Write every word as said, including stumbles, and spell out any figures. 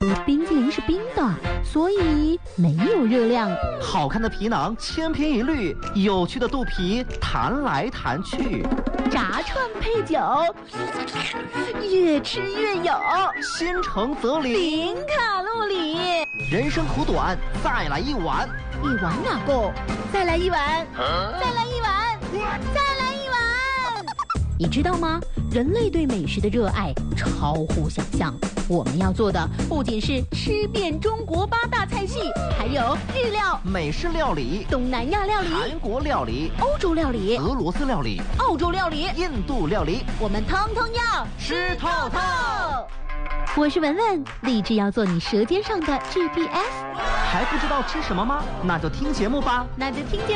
冰激凌是冰的，所以没有热量。 好看的皮囊千篇一律，有趣的肚皮弹来弹去。 炸串配酒，越吃越有。 心诚则灵， 零卡路里。 人生苦短，再来一碗。 一碗哪够？再来一碗，啊、再来一碗，再来一碗。你知道吗？人类对美食的热爱超乎想象。我们要做的不仅是吃遍中国八大菜系，还有日料、 美式料理、 东南亚料理、 韩国料理、 欧洲料理、 俄罗斯料理、 澳洲料理、 印度料理， 我们通通要吃透透。 我是文文，立志要做你舌尖上的 G P S。 还不知道吃什么吗？那就听节目吧。 那就听节目。